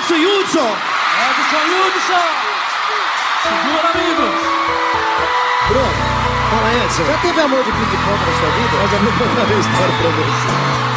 Edson Hudson. Segura, amigos. Pronto. Fala, Edson. Já teve amor de ping-pong na sua vida? Mas eu vou contar uma história pra você.